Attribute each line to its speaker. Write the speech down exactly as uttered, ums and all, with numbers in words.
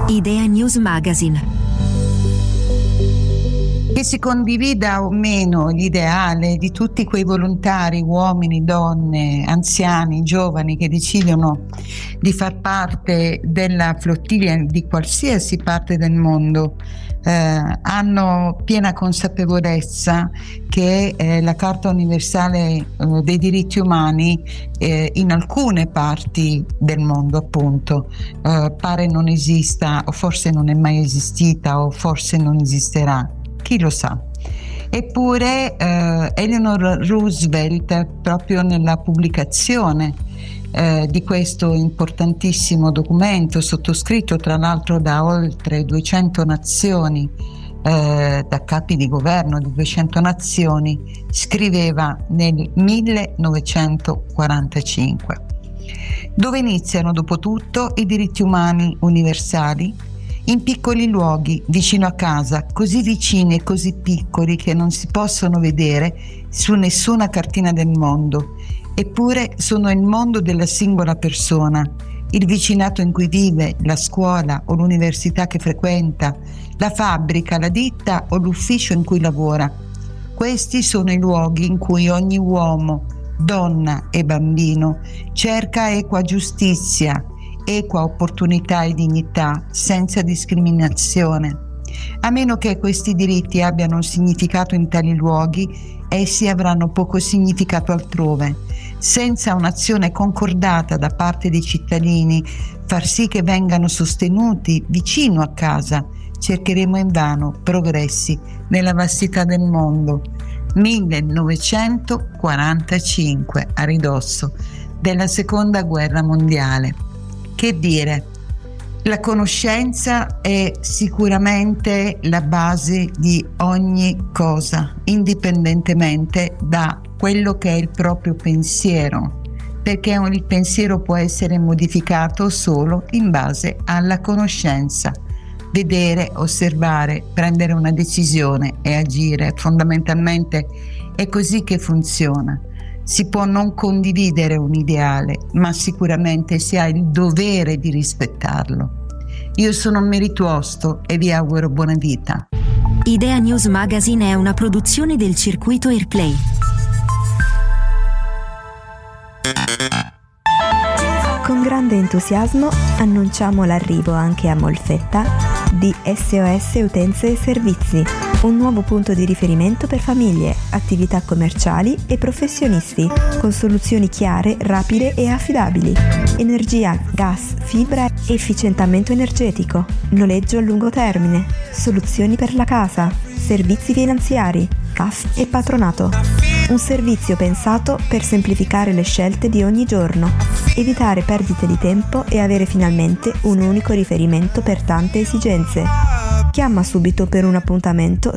Speaker 1: Idea News Magazine.
Speaker 2: Che si condivida o meno l'ideale di tutti quei volontari, uomini, donne, anziani, giovani, che decidono di far parte della flottiglia di qualsiasi parte del mondo, eh, hanno piena consapevolezza che eh, la Carta Universale eh, dei diritti umani eh, in alcune parti del mondo, appunto, eh, pare non esista, o forse non è mai esistita, o forse non esisterà. Chi lo sa? Eppure eh, Eleanor Roosevelt, proprio nella pubblicazione eh, di questo importantissimo documento, sottoscritto tra l'altro da oltre duecento nazioni, eh, da capi di governo di duecento nazioni, scriveva nel millenovecentoquarantacinque: dove iniziano dopo tutto i diritti umani universali? In piccoli luoghi, vicino a casa, così vicini e così piccoli che non si possono vedere su nessuna cartina del mondo. Eppure sono il mondo della singola persona, il vicinato in cui vive, la scuola o l'università che frequenta, la fabbrica, la ditta o l'ufficio in cui lavora. Questi sono i luoghi in cui ogni uomo, donna e bambino cerca equa giustizia, equa opportunità e dignità, senza discriminazione. A meno che questi diritti abbiano un significato in tali luoghi, essi avranno poco significato altrove. Senza un'azione concordata da parte dei cittadini, far sì che vengano sostenuti vicino a casa, cercheremo invano progressi nella vastità del mondo. millenovecentoquarantacinque, a ridosso della Seconda Guerra Mondiale. Che dire? La conoscenza è sicuramente la base di ogni cosa, indipendentemente da quello che è il proprio pensiero, perché il pensiero può essere modificato solo in base alla conoscenza. Vedere, osservare, prendere una decisione e agire, fondamentalmente è così che funziona. Si può non condividere un ideale, ma sicuramente si ha il dovere di rispettarlo. Io sono Mary Tuosto e vi auguro buona vita.
Speaker 1: Idea News Magazine è una produzione del circuito Airplay.
Speaker 3: Con grande entusiasmo annunciamo l'arrivo anche a Molfetta di S O S Utenze e Servizi, un nuovo punto di riferimento per famiglie, attività commerciali e professionisti, con soluzioni chiare, rapide e affidabili. Energia, gas, fibra, efficientamento energetico, noleggio a lungo termine, soluzioni per la casa, servizi finanziari, C A F e patronato. Un servizio pensato per semplificare le scelte di ogni giorno, evitare perdite di tempo e avere finalmente un unico riferimento per tante esigenze. Chiama subito per un appuntamento